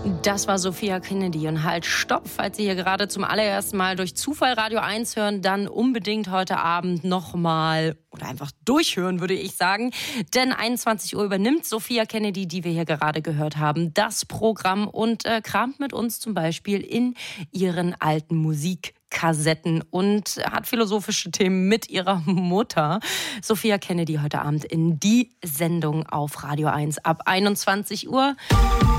Das war Sophia Kennedy und halt stopp, falls Sie hier gerade zum allerersten Mal durch Zufall Radio 1 hören, dann unbedingt heute Abend nochmal oder einfach durchhören, würde ich sagen. Denn 21 Uhr übernimmt Sophia Kennedy, die wir hier gerade gehört haben, das Programm und kramt mit uns zum Beispiel in ihren alten Musikkassetten und hat philosophische Themen mit ihrer Mutter. Sophia Kennedy heute Abend in die Sendung auf Radio 1 ab 21 Uhr.